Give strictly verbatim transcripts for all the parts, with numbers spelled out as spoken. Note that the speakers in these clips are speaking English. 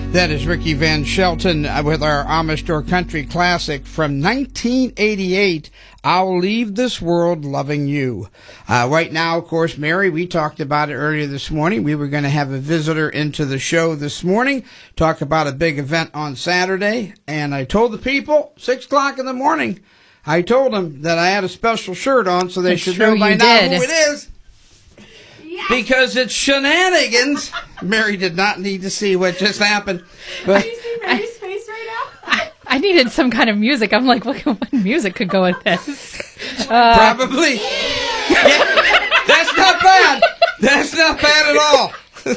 That is Ricky Van Shelton with our Amish Door Country classic from nineteen eighty-eight, I'll Leave This World Loving You. Uh, right now, of course, Mary, we talked about it earlier this morning. We were going to have a visitor into the show this morning, talk about a big event on Saturday, and I told the people, six o'clock in the morning, I told them that I had a special shirt on, so they That's should true, know by you now did. who it is. Because it's shenanigans. Mary did not need to see what just happened. But Can you see Mary's face right now? I, I needed some kind of music. I'm like, what, what music could go with this? Uh, Probably. Yeah, that's not bad. That's not bad at all.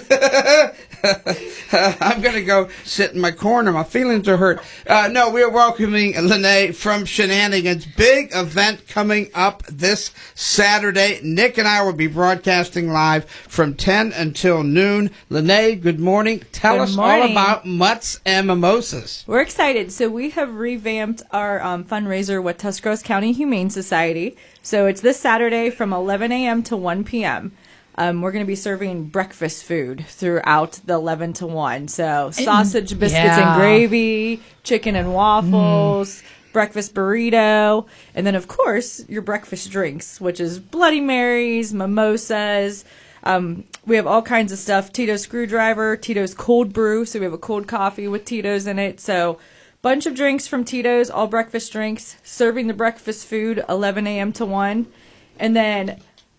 uh, I'm going to go sit in my corner. My feelings are hurt. Uh, no, we're welcoming Lene from Shenanigans. Big event coming up this Saturday. Nick and I will be broadcasting live from ten until noon. Lene, good morning. Tell Good us morning. all about Mutts and Mimosas. We're excited. So we have revamped our um, fundraiser with Tuscarawas County Humane Society. So it's this Saturday from eleven a.m. to one p.m. Um, we're going to be serving breakfast food throughout the eleven to one. So sausage, biscuits, yeah. and gravy, chicken and waffles, mm. breakfast burrito, and then, of course, your breakfast drinks, which is Bloody Marys, mimosas. Um, we have all kinds of stuff. Tito's Screwdriver, Tito's Cold Brew. So we have a cold coffee with Tito's in it. So bunch of drinks from Tito's, all breakfast drinks, serving the breakfast food eleven a.m. to one. And then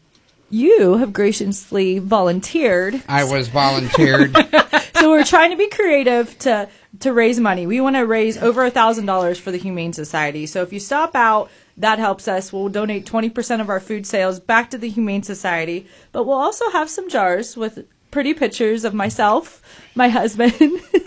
you have graciously volunteered. I was volunteered. So we're trying to be creative to to raise money. We want to raise over a thousand dollars for the Humane Society. So if you stop out, that helps us. We'll donate twenty percent of our food sales back to the Humane Society. But we'll also have some jars with pretty pictures of myself, my husband,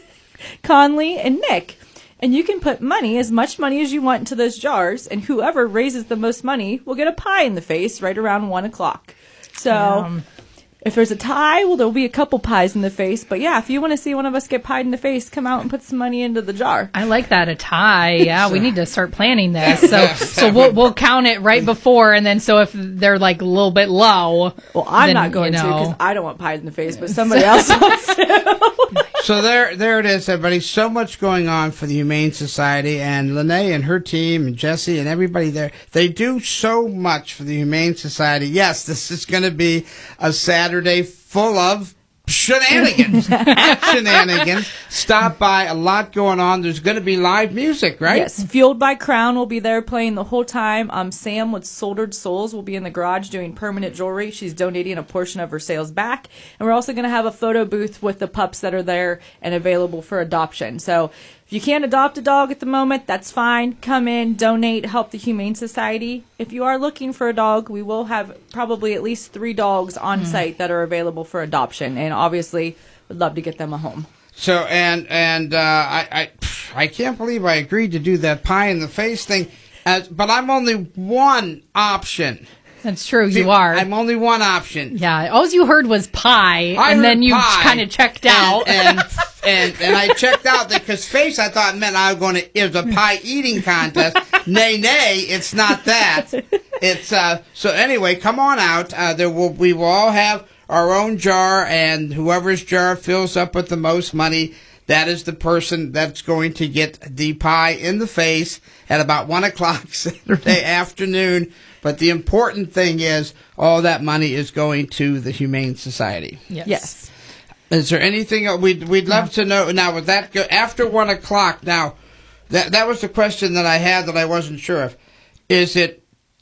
Conley, and Nick. And you can put money, as much money as you want, into those jars, and whoever raises the most money will get a pie in the face right around one o'clock. So Um, if there's a tie, well, there'll be a couple pies in the face. But yeah, if you want to see one of us get pied in the face, come out and put some money into the jar. I like that, a tie. Yeah, we need to start planning this. So so we'll we'll count it right before, and then so if they're like a little bit low. Well, I'm then, not going you to know. because I don't want pied in the face, but somebody else wants to. So there, there it is, everybody. So much going on for the Humane Society, and Lene and her team, and Jesse and everybody there. They do so much for the Humane Society. Yes, this is going to be a Saturday full of shenanigans. Shenanigans. Stop by. A lot going on. There's going to be live music, right? Yes, Fueled by Crown will be there playing the whole time. Um, Sam with Soldered Souls will be in the garage doing permanent jewelry. She's donating a portion of her sales back. And we're also going to have a photo booth with the pups that are there and available for adoption. So if you can't adopt a dog at the moment, that's fine. Come in, donate, help the Humane Society. If you are looking for a dog, we will have probably at least three dogs on site that are available for adoption. And obviously, would love to get them a home. So, and, and, uh, I, I, I can't believe I agreed to do that pie in the face thing, as, but I'm only one option. That's true, See, you are. I'm only one option. Yeah, all you heard was pie, I and heard then you pie, kind of checked and, out. And, and, and I checked out because face I thought meant I was going to, it was a pie eating contest. Nay, nay, it's not that. It's, uh, so anyway, come on out. Uh, there will, we will all have our own jar, and whoever's jar fills up with the most money, that is the person that's going to get the pie in the face at about one o'clock Saturday afternoon. But the important thing is all that money is going to the Humane Society. Yes. Yes. Is there anything else? We'd, we'd love to know. Now, would that go after one o'clock? Now, that that was the question that I had that I wasn't sure of. Is it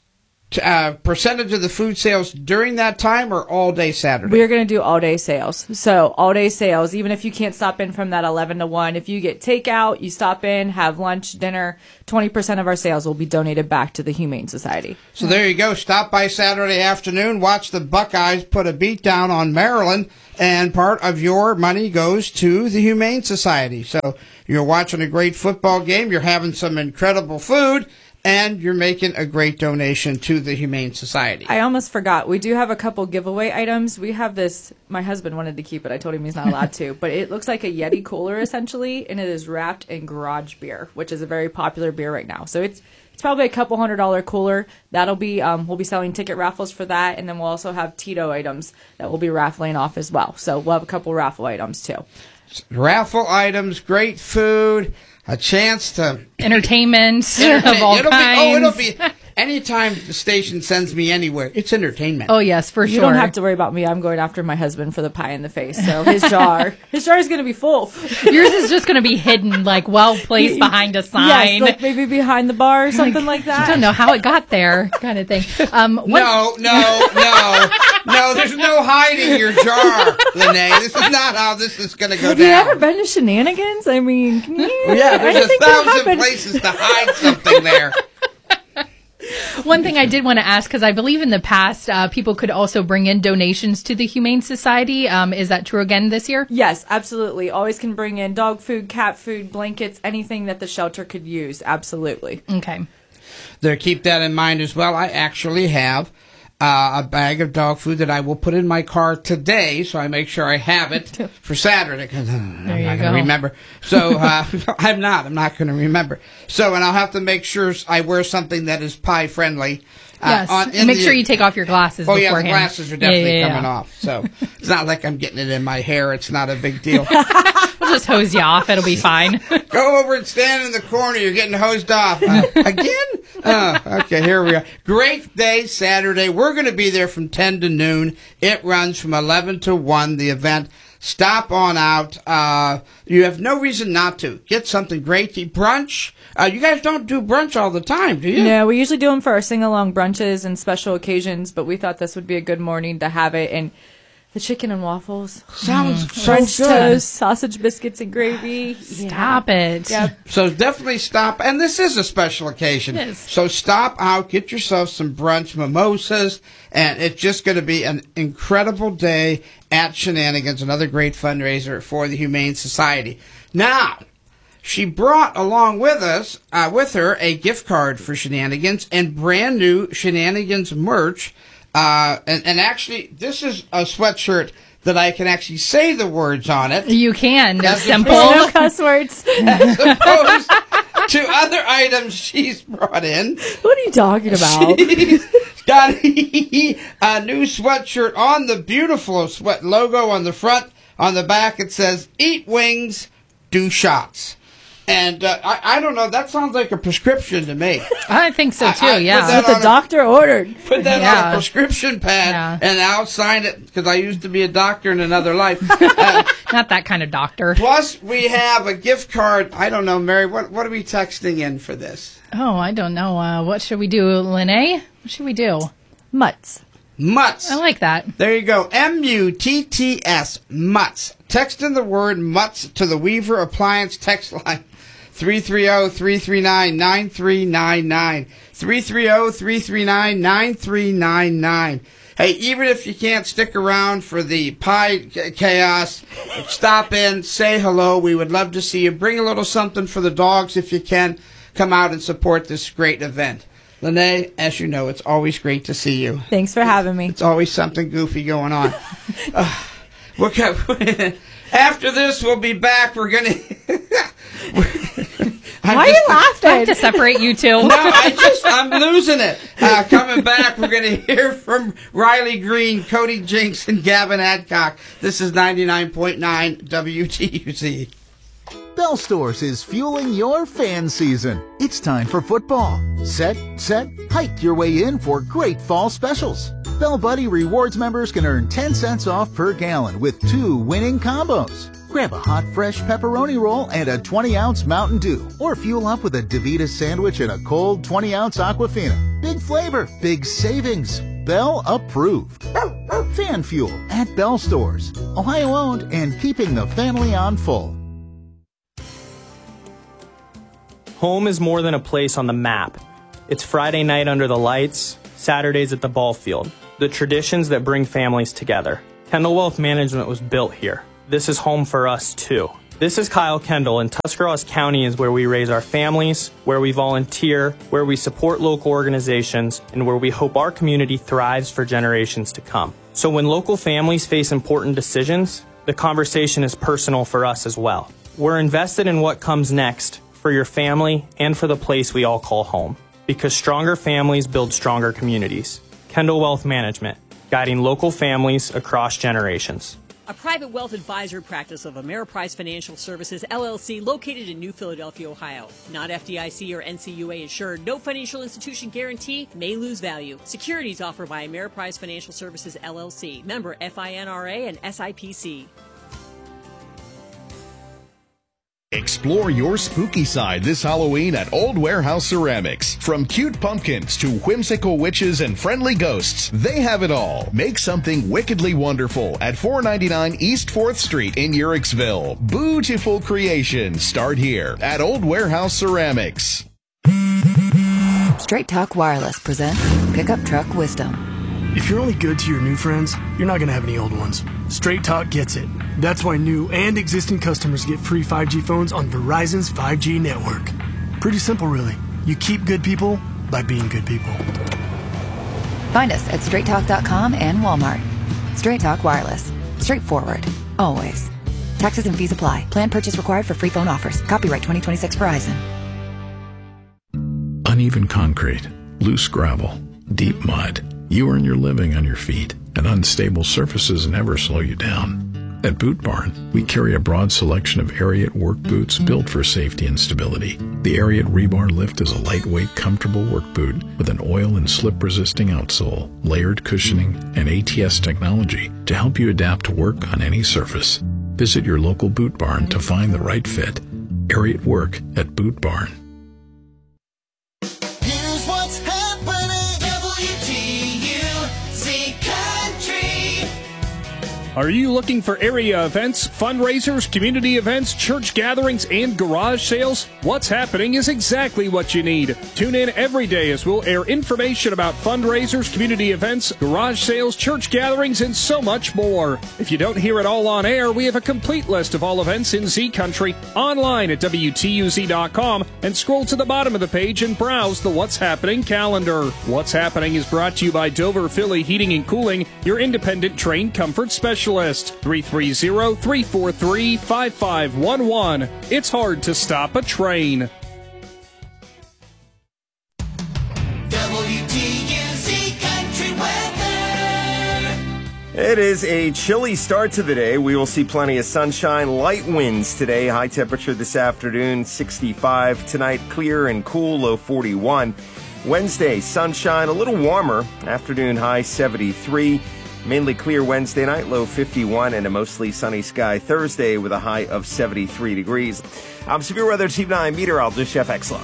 uh, percentage of the food sales during that time or all day Saturday? We're going to do all day sales. So all day sales, even if you can't stop in from that eleven to one, if you get takeout, you stop in, have lunch, dinner, twenty percent of our sales will be donated back to the Humane Society. So there you go. Stop by Saturday afternoon, watch the Buckeyes put a beat down on Maryland, and part of your money goes to the Humane Society. So you're watching a great football game, you're having some incredible food, and you're making a great donation to the Humane Society. I almost forgot. We do have a couple giveaway items. We have this. My husband wanted to keep it. I told him he's not allowed to. But it looks like a Yeti cooler, essentially, and it is wrapped in garage beer, which is a very popular beer right now. So it's it's probably a couple hundred dollar cooler. That'll be, um, we'll be selling ticket raffles for that. And then we'll also have Tito items that we'll be raffling off as well. So we'll have a couple raffle items, too. raffle items, great food, a chance to entertainment entertain. of all it'll kinds. Be, oh, it'll be anytime the station sends me anywhere, it's entertainment. Oh yes, for you sure. You don't have to worry about me. I'm going after my husband for the pie in the face. So his jar, his jar is going to be full. Yours is just going to be hidden, like well placed behind a sign. Yes, like maybe behind the bar or something like, like that. I don't know how it got there, kind of thing. Um, what- no, no, no, no. There's no hiding your jar, Lene. This is not how this is going to go have down. Have you ever been to Shenanigans? I mean, can you, yeah, there's a thousand happen. places to hide something there. One thing I did want to ask, because I believe in the past, uh, people could also bring in donations to the Humane Society. Um, is that true again this year? Yes, absolutely. Always can bring in dog food, cat food, blankets, anything that the shelter could use. Absolutely. Okay. There, keep that in mind as well. I actually have uh, a bag of dog food that I will put in my car today, so I make sure I have it for Saturday, because uh, I'm not going to remember. So uh, I'm not. I'm not going to remember. So, and I'll have to make sure I wear something that is pie friendly. Uh, yes, on, and make the, sure you take off your glasses oh, beforehand. yeah, the glasses are definitely yeah, yeah, coming yeah. off. So it's not like I'm getting it in my hair. It's not a big deal. We'll just hose you off. It'll be fine. Go over and stand in the corner. You're getting hosed off. Uh, again? Oh, okay, here we are. Great day, Saturday. We're going to be there from ten to noon. It runs from eleven to one, the event. Stop on out. Uh, you have no reason not to. Get something great to eat. Brunch. Uh, you guys don't do brunch all the time, do you? No, we usually do them for our sing-along brunches and special occasions, but we thought this would be a good morning to have it. And the chicken and waffles. Sounds mm. so French good. toast, sausage biscuits and gravy. Stop yeah. it. Yep. So definitely stop. And this is a special occasion. It is. So stop out, get yourself some brunch, mimosas, and it's just going to be an incredible day at Shenanigans, another great fundraiser for the Humane Society. Now, she brought along with us, uh, with her, a gift card for Shenanigans and brand new Shenanigans merch. Uh, and, and actually, this is a sweatshirt that I can actually say the words on it. You can. They're As simple. No cuss words. As opposed to other items she's brought in. What are you talking about? She's got a new sweatshirt on the beautiful sweat logo on the front. On the back, it says, "Eat wings, do shots." And uh, I, I don't know, that sounds like a prescription to me. I think so too. I- I yeah. put that What the on a- doctor ordered. Put that on Yeah. a prescription pad, Yeah. and I'll sign it, because I used to be a doctor in another life. Uh, Not that kind of doctor. plus, we have a gift card. I don't know, Mary, what, what are we texting in for this? Oh, I don't know. Uh, what should we do, Lene? What should we do? Mutts. Mutts. I like that. There you go. M U T T S, Mutts. Text in the word Mutts to the Weaver Appliance text line. three three zero, three three nine, nine three nine nine. three three zero, three three nine, nine three nine nine. Hey, even if you can't stick around for the pie chaos, stop in, say hello. We would love to see you. Bring a little something for the dogs if you can. Come out and support this great event. Lene, as you know, it's always great to see you. Thanks for having me. It's always something goofy going on. uh, we'll get, after this, we'll be back. We're going to... Why are you laughing? I have to separate you two. No, I just, I'm losing it. Uh, coming back, we're going to hear from Riley Green, Cody Jinks, and Gavin Adcock. This is ninety-nine point nine W T U Z. Bell Stores is fueling your fan season. It's time for football. Set, set, hike your way in for great fall specials. Bell Buddy Rewards members can earn ten cents off per gallon with two winning combos. Grab a hot, fresh pepperoni roll and a twenty ounce Mountain Dew, or fuel up with a DeVita sandwich and a cold twenty ounce Aquafina. Big flavor, big savings. Bell approved. Fan Fuel at Bell Stores. Ohio owned and keeping the family on full. Home is more than a place on the map. It's Friday night under the lights, Saturdays at the ball field, the traditions that bring families together. Kendall Wealth Management was built here. This is home for us, too. This is Kyle Kendall, and Tuscarawas County is where we raise our families, where we volunteer, where we support local organizations, and where we hope our community thrives for generations to come. So when local families face important decisions, the conversation is personal for us as well. We're invested in what comes next for your family and for the place we all call home. Because stronger families build stronger communities. Kendall Wealth Management, guiding local families across generations. a private wealth advisor practice of Ameriprise Financial Services, L L C, located in New Philadelphia, Ohio. Not F D I C or N C U A insured, no financial institution guarantee, may lose value. Securities offered by Ameriprise Financial Services, L L C, member F I N R A and S I P C. Explore your spooky side this Halloween at Old Warehouse Ceramics. From cute pumpkins to whimsical witches and friendly ghosts, they have it all. Make something wickedly wonderful at four ninety-nine East fourth Street in Uricksville. Beautiful creations start here at Old Warehouse Ceramics. Straight Talk Wireless presents Pickup Truck Wisdom. If you're only good to your new friends, you're not going to have any old ones. Straight Talk gets it. That's why new and existing customers get free five G phones on Verizon's five G network. Pretty simple, really. You keep good people by being good people. Find us at straight talk dot com and Walmart. Straight Talk Wireless. Straightforward. Always. Taxes and fees apply. Plan purchase required for free phone offers. Copyright twenty twenty-six Verizon. Uneven concrete, loose gravel, deep mud. You earn your living on your feet, and unstable surfaces never slow you down. At Boot Barn, we carry a broad selection of Ariat work boots built for safety and stability. The Ariat Rebar Lift is a lightweight, comfortable work boot with an oil and slip-resisting outsole, layered cushioning, and A T S technology to help you adapt to work on any surface. Visit your local Boot Barn to find the right fit. Ariat Work at Boot Barn. Here's what's happening. W T U Z Country. Are you looking for area events, fundraisers, community events, church gatherings, and garage sales? What's Happening is exactly what you need. Tune in every day as we'll air information about fundraisers, community events, garage sales, church gatherings, and so much more. If you don't hear it all on air, we have a complete list of all events in Z Country online at W T U Z dot com and scroll to the bottom of the page and browse the What's Happening calendar. What's Happening is brought to you by Dover Philly Heating and Cooling, your independent trained comfort specialist. three three zero, three four three, five five one one. It's hard to stop a train. W T U Z Country weather. It is a chilly start to the day. We will see plenty of sunshine, light winds today. High temperature this afternoon, sixty-five. Tonight, clear and cool, low forty-one. Wednesday, sunshine, a little warmer. Afternoon high, seventy-three. Mainly clear Wednesday night, low fifty-one, and a mostly sunny sky Thursday with a high of seventy-three degrees. I'm Severe Weather Team nine meteorologist Jeff Exline.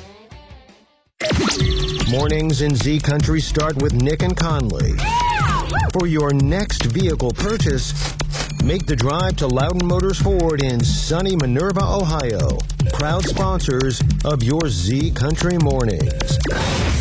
Mornings in Z Country start with Nick and Conley. For your next vehicle purchase, make the drive to Loudon Motors Ford in sunny Minerva, Ohio. Proud sponsors of your Z Country mornings.